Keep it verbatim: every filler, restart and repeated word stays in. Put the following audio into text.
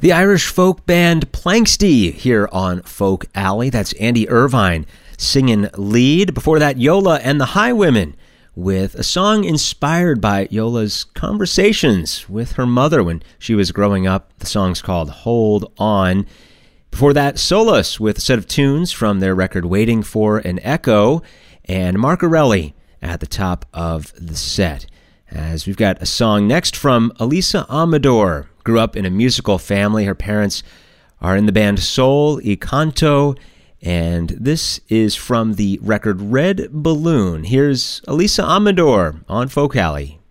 The Irish folk band Planxty here on Folk Alley. That's Andy Irvine singing lead. Before that, Yola and the Highwomen with a song inspired by Yola's conversations with her mother when she was growing up. The song's called Hold On. Before that, Solus with a set of tunes from their record Waiting for an Echo, and Marcarelli at the top of the set. As we've got a song next from Elisa Amador. Grew up in a musical family. Her parents are in the band Soul y Canto, and this is from the record Red Balloon. Here's Elisa Amador on Folk Alley.